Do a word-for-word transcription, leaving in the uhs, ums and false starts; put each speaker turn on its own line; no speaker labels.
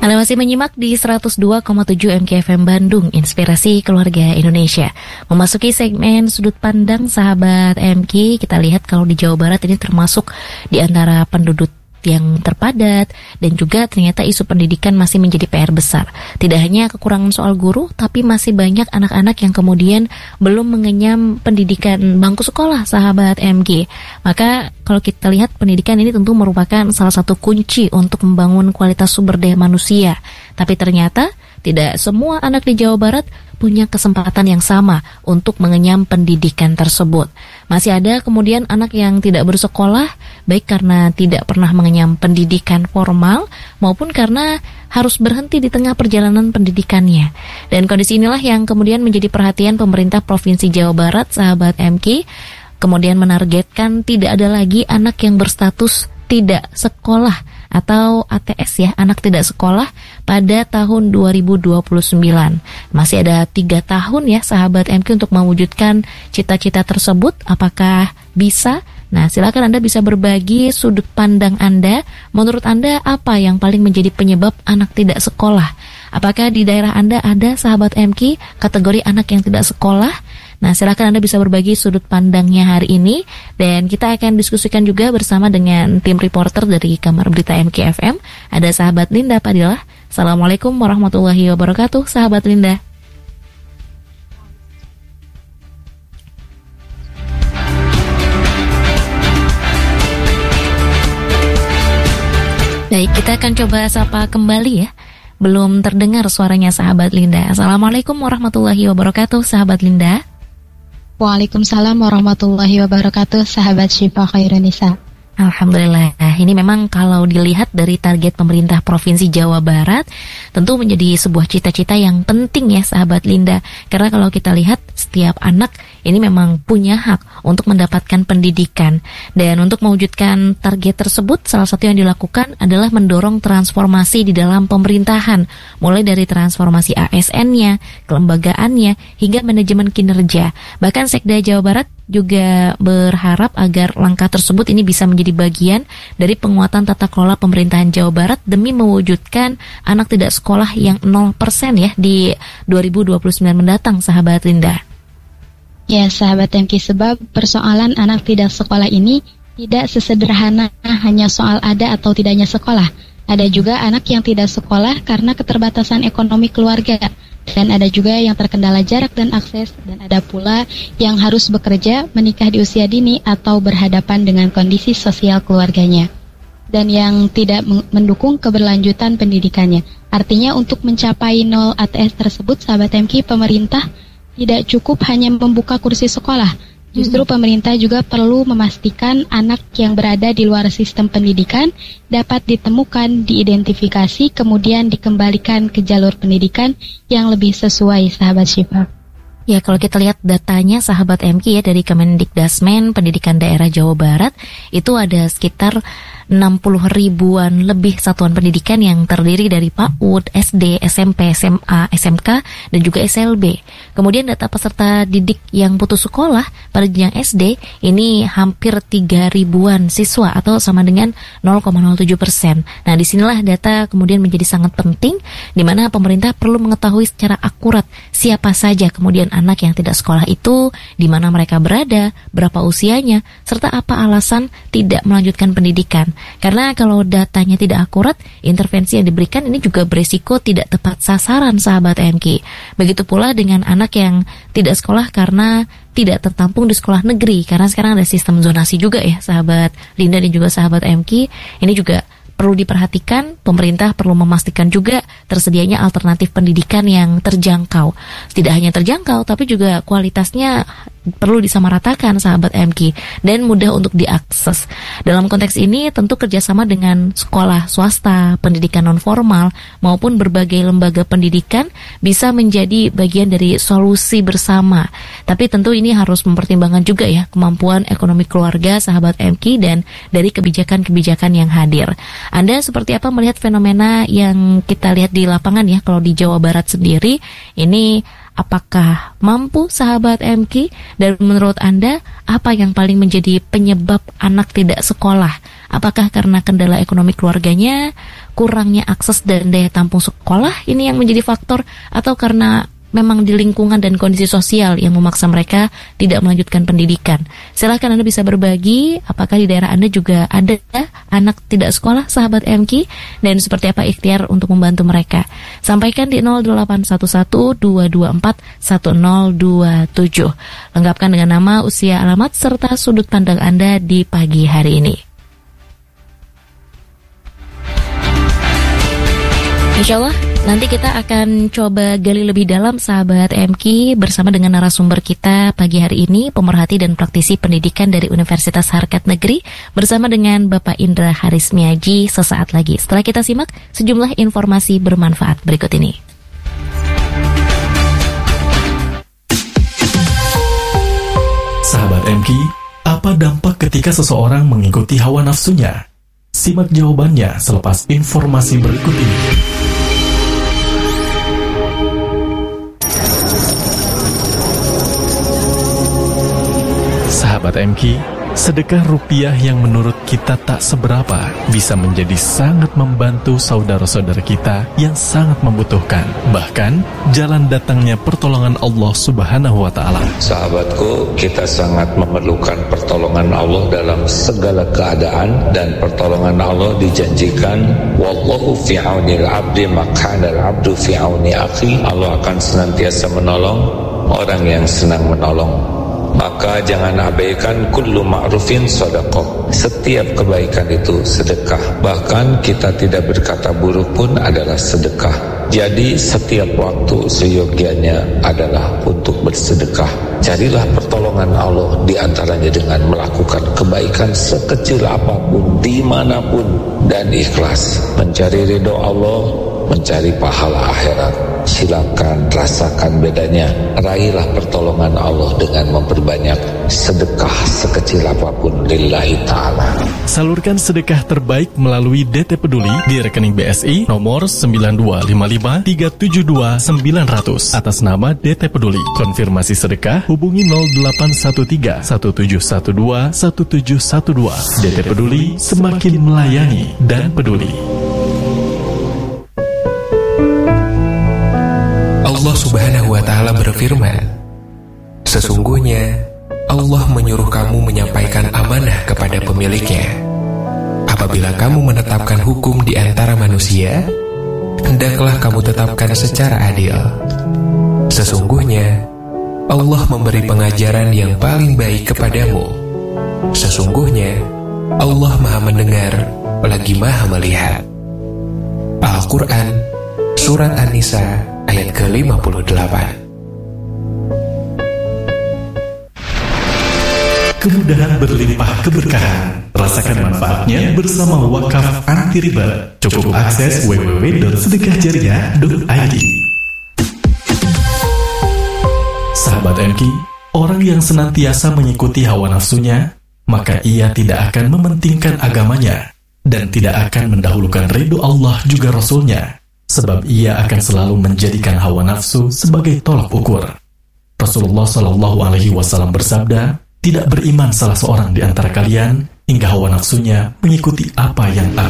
Anda masih menyimak di seratus dua koma tujuh M K F M Bandung, Inspirasi Keluarga Indonesia. Memasuki segmen sudut pandang sahabat M K, kita lihat kalau di Jawa Barat ini termasuk di antara penduduk yang terpadat dan juga ternyata isu pendidikan masih menjadi P R besar. Tidak hanya kekurangan soal guru, tapi masih banyak anak-anak yang kemudian belum mengenyam pendidikan bangku sekolah, sahabat M G. Maka kalau kita lihat pendidikan ini tentu merupakan salah satu kunci untuk membangun kualitas sumber daya manusia. Tapi ternyata tidak semua anak di Jawa Barat punya kesempatan yang sama untuk mengenyam pendidikan tersebut. Masih ada kemudian anak yang tidak bersekolah, baik karena tidak pernah mengenyam pendidikan formal maupun karena harus berhenti di tengah perjalanan pendidikannya. Dan kondisi inilah yang kemudian menjadi perhatian pemerintah Provinsi Jawa Barat, sahabat M K, kemudian menargetkan tidak ada lagi anak yang berstatus tidak sekolah atau A T S ya, anak tidak sekolah pada tahun dua ribu dua puluh sembilan. Masih ada tiga tahun ya sahabat M K untuk mewujudkan cita-cita tersebut. Apakah bisa? Nah, silakan Anda bisa berbagi sudut pandang Anda. Menurut Anda apa yang paling menjadi penyebab anak tidak sekolah? Apakah di daerah Anda ada sahabat M K kategori anak yang tidak sekolah? Nah, silakan Anda bisa berbagi sudut pandangnya hari ini, dan kita akan diskusikan juga bersama dengan tim reporter dari Kamar Berita M K F M. Ada sahabat Linda Padilah. Assalamualaikum warahmatullahi wabarakatuh, sahabat Linda. Baik, kita akan coba sapa kembali ya. Belum terdengar suaranya sahabat Linda. Assalamualaikum warahmatullahi wabarakatuh, sahabat Linda.
Waalaikumsalam warahmatullahi wabarakatuh, sahabat Syifa Khairunisa.
Alhamdulillah. Nah, ini memang kalau dilihat dari target pemerintah Provinsi Jawa Barat, tentu menjadi sebuah cita-cita yang penting ya sahabat Linda. Karena kalau kita lihat setiap anak ini memang punya hak untuk mendapatkan pendidikan. Dan untuk mewujudkan target tersebut, salah satu yang dilakukan adalah mendorong transformasi di dalam pemerintahan. Mulai dari transformasi A S N-nya, kelembagaannya, hingga manajemen kinerja. Bahkan Sekda Jawa Barat juga berharap agar langkah tersebut ini bisa menjadi bagian dari penguatan tata kelola pemerintahan Jawa Barat demi mewujudkan anak tidak sekolah yang nol persen ya di dua ribu dua puluh sembilan mendatang, sahabat Linda.
Ya, sahabat M K, sebab persoalan anak tidak sekolah ini tidak sesederhana hanya soal ada atau tidaknya sekolah. Ada juga anak yang tidak sekolah karena keterbatasan ekonomi keluarga. Dan ada juga yang terkendala jarak dan akses, dan ada pula yang harus bekerja, menikah di usia dini, atau berhadapan dengan kondisi sosial keluarganya, dan yang tidak mendukung keberlanjutan pendidikannya. Artinya untuk mencapai nol A T S tersebut, sahabat M K, pemerintah tidak cukup hanya membuka kursi sekolah. Justru pemerintah juga perlu memastikan anak yang berada di luar sistem pendidikan dapat ditemukan, diidentifikasi, kemudian dikembalikan ke jalur pendidikan yang lebih sesuai, sahabat Syifa.
Ya, kalau kita lihat datanya sahabat M K ya dari Kemendikdasmen Pendidikan Daerah Jawa Barat, itu ada sekitar enam puluh ribuan lebih satuan pendidikan yang terdiri dari PAUD, S D, S M P, S M A, S M K, dan juga S L B. Kemudian data peserta didik yang putus sekolah pada jenjang S D ini hampir tiga ribuan siswa atau sama dengan nol koma nol tujuh persen. Nah, disinilah data kemudian menjadi sangat penting, di mana pemerintah perlu mengetahui secara akurat siapa saja kemudian anak yang tidak sekolah itu, di mana mereka berada, berapa usianya, serta apa alasan tidak melanjutkan pendidikan. Karena kalau datanya tidak akurat, intervensi yang diberikan ini juga beresiko tidak tepat sasaran, sahabat M K. Begitu pula dengan anak yang tidak sekolah karena tidak tertampung di sekolah negeri, karena sekarang ada sistem zonasi juga ya, sahabat Linda dan juga sahabat M K. Ini juga perlu diperhatikan, pemerintah perlu memastikan juga tersedianya alternatif pendidikan yang terjangkau. Tidak hanya terjangkau, tapi juga kualitasnya perlu disamaratakan, sahabat M K, dan mudah untuk diakses. Dalam konteks ini tentu kerjasama dengan sekolah swasta, pendidikan non-formal, maupun berbagai lembaga pendidikan bisa menjadi bagian dari solusi bersama. Tapi tentu ini harus mempertimbangkan juga ya kemampuan ekonomi keluarga, sahabat M K, dan dari kebijakan-kebijakan yang hadir. Anda seperti apa melihat fenomena yang kita lihat di lapangan ya, kalau di Jawa Barat sendiri ini apakah mampu, sahabat M K? Dan menurut Anda, apa yang paling menjadi penyebab anak tidak sekolah? Apakah karena kendala ekonomi keluarganya, kurangnya akses dan daya tampung sekolah ini yang menjadi faktor, atau karena memang di lingkungan dan kondisi sosial yang memaksa mereka tidak melanjutkan pendidikan? Silahkan Anda bisa berbagi, apakah di daerah Anda juga ada ya, anak tidak sekolah, sahabat M K, dan seperti apa ikhtiar untuk membantu mereka? Sampaikan di nol delapan satu satu dua dua empat satu nol dua tujuh. Lengkapkan dengan nama, usia, alamat, serta sudut pandang Anda di pagi hari ini. Insya Allah nanti kita akan coba gali lebih dalam, sahabat M K, bersama dengan narasumber kita pagi hari ini, pemerhati dan praktisi pendidikan dari Universitas Harkat Negeri, bersama dengan Bapak Indra Harismiaji sesaat lagi. Setelah kita simak sejumlah informasi bermanfaat berikut ini.
Sahabat M K, apa dampak ketika seseorang mengikuti hawa nafsunya? Simak jawabannya selepas informasi berikut ini. Sahabat M K, sedekah rupiah yang menurut kita tak seberapa bisa menjadi sangat membantu saudara-saudara kita yang sangat membutuhkan. Bahkan, jalan datangnya pertolongan Allah Subhanahu wa Ta'ala.
Sahabatku, kita sangat memerlukan pertolongan Allah dalam segala keadaan, dan pertolongan Allah dijanjikan, wallahu fi aunil abdi maq'anal abdu fi auni akhi. Allah akan senantiasa menolong orang yang senang menolong. Maka jangan abaikan kullu ma'rufin sedekah. Setiap kebaikan itu sedekah. Bahkan kita tidak berkata buruk pun adalah sedekah. Jadi setiap waktu seyogianya adalah untuk bersedekah. Carilah pertolongan Allah di antaranya dengan melakukan kebaikan sekecil apapun, dimanapun, dan ikhlas. Mencari ridho Allah, mencari pahala akhirat. Silakan rasakan bedanya. Raihlah pertolongan Allah dengan memperbanyak sedekah sekecil apapun lillahi ta'ala.
Salurkan sedekah terbaik melalui D T Peduli di rekening B S I nomor sembilan dua lima lima tiga tujuh dua sembilan nol nol atas nama D T Peduli. Konfirmasi sedekah hubungi nol delapan satu tiga satu tujuh satu dua satu tujuh satu dua. D T Peduli, semakin melayani dan peduli.
Allah Subhanahu wa Ta'ala berfirman, sesungguhnya Allah menyuruh kamu menyampaikan amanah kepada pemiliknya. Apabila kamu menetapkan hukum di antara manusia, hendaklah kamu tetapkan secara adil. Sesungguhnya Allah memberi pengajaran yang paling baik kepadamu. Sesungguhnya Allah Maha Mendengar lagi Maha Melihat. Al-Quran, Surat An-Nisa, ayat ke lima puluh delapan.
Kemudahan berlimpah keberkahan. Rasakan manfaatnya bersama Wakaf Anti Riba. Cukup akses w w w titik sedekah jariah titik i d. Sahabat M K, orang yang senantiasa mengikuti hawa nafsunya, maka ia tidak akan mementingkan agamanya dan tidak akan mendahulukan ridho Allah juga Rasulnya, sebab ia akan selalu menjadikan hawa nafsu sebagai tolak ukur. Rasulullah Shallallahu Alaihi Wasallam bersabda, tidak beriman salah seorang di antara kalian hingga hawa nafsunya mengikuti apa yang